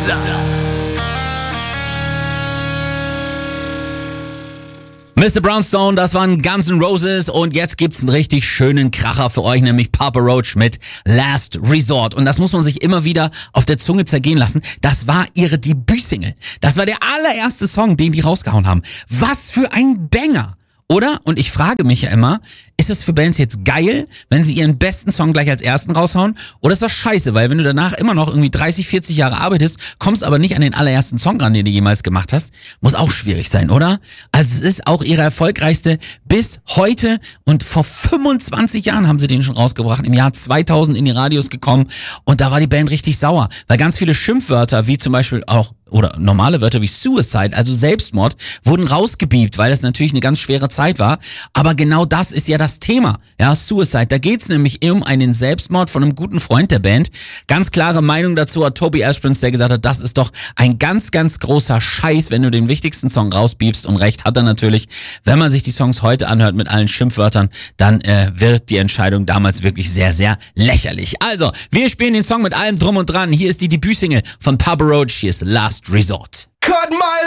Mr. Brownstone, das waren Guns N' Roses und jetzt gibt's einen richtig schönen Kracher für euch, nämlich Papa Roach mit Last Resort. Und das muss man sich immer wieder auf der Zunge zergehen lassen. Das war ihre Debütsingle. Das war der allererste Song, den die rausgehauen haben. Was für ein Banger! Oder? Und ich frage mich ja immer, ist es für Bands jetzt geil, wenn sie ihren besten Song gleich als ersten raushauen? Oder ist das scheiße? Weil wenn du danach immer noch irgendwie 30, 40 Jahre arbeitest, kommst aber nicht an den allerersten Song ran, den du jemals gemacht hast, muss auch schwierig sein, oder? Also es ist auch ihre erfolgreichste bis heute und vor 25 Jahren haben sie den schon rausgebracht, im Jahr 2000 in die Radios gekommen und da war die Band richtig sauer, weil ganz viele Schimpfwörter, wie zum Beispiel auch oder normale Wörter wie Suicide, also Selbstmord, wurden rausgebiebt, weil das natürlich eine ganz schwere Zeit war. Aber genau das ist ja das Thema. Ja, Suicide. Da geht's nämlich um einen Selbstmord von einem guten Freund der Band. Ganz klare Meinung dazu hat Toby Ashburns, der gesagt hat, das ist doch ein ganz, ganz großer Scheiß, wenn du den wichtigsten Song rausbiebst. Und recht hat er natürlich. Wenn man sich die Songs heute anhört mit allen Schimpfwörtern, dann wird die Entscheidung damals wirklich sehr, sehr lächerlich. Also, wir spielen den Song mit allem drum und dran. Hier ist die Debütsingle von Papa Roach. Hier ist Last Resort. Cut my